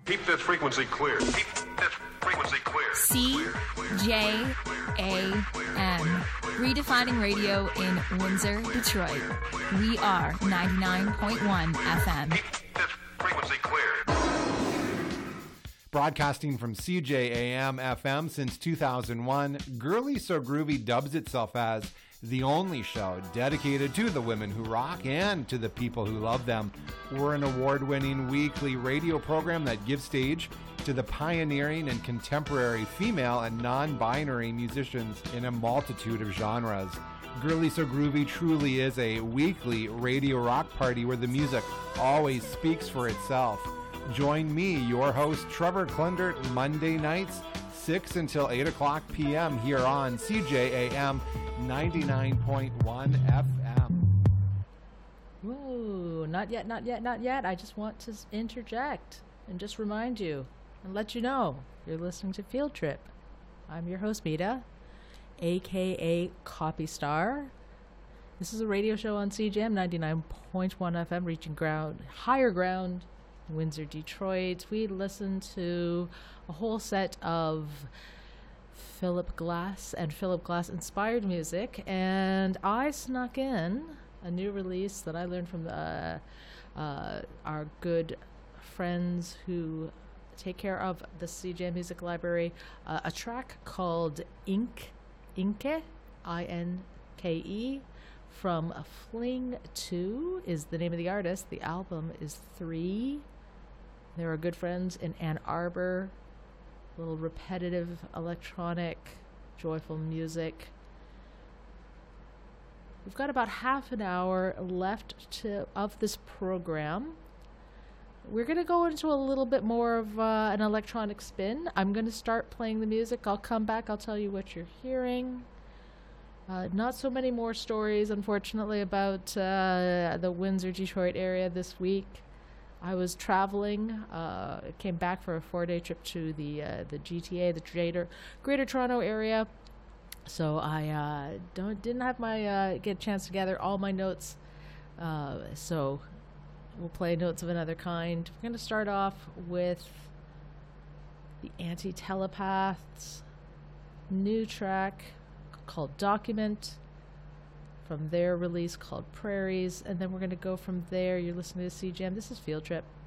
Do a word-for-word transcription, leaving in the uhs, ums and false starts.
Keep this frequency clear. Keep this frequency clear. C J A M. Redefining radio in Windsor, Detroit. We are ninety-nine point one F M. Keep this frequency clear. Broadcasting from C J A M F M since two thousand one, Girly So Groovy dubs itself as the only show dedicated to the women who rock and to the people who love them. We're an award-winning weekly radio program that gives stage to the pioneering and contemporary female and non-binary musicians in a multitude of genres. Girly So Groovy truly is a weekly radio rock party where the music always speaks for itself. Join me, your host, Trevor Klundert, Monday nights, six until eight o'clock p.m. here on C J A M ninety-nine point one F M. Whoa, not yet, not yet, not yet. I just want to interject and just remind you and let you know you're listening to Field Trip. I'm your host, Mita, a k a. Copy Star. This is a radio show on C J A M ninety-nine point one F M, reaching ground, higher ground, Windsor, Detroit. We listen to a whole set of Philip Glass and Philip Glass inspired music, and I snuck in a new release that I learned from uh, uh, our good friends who take care of the C J Music Library, uh, a track called Ink, Inke, I N K E, from Fling two is the name of the artist. The album is Three. They are good friends in Ann Arbor. A little repetitive, electronic, joyful music. We've got about half an hour left to of this program. We're going to go into a little bit more of uh, an electronic spin. I'm going to start playing the music. I'll come back. I'll tell you what you're hearing. Uh, not so many more stories, unfortunately, about uh, the Windsor, Detroit area this week. I was traveling, uh, came back for a four-day trip to the uh, the G T A, the Greater Greater Toronto area. So I uh, don't didn't have my uh, get a chance to gather all my notes. Uh, so we'll play notes of another kind. We're going to start off with the Anti-Telepaths new track called Document, from their release called Prairies, and then we're going to go from there. You're listening to C J A M. This is Field Trip.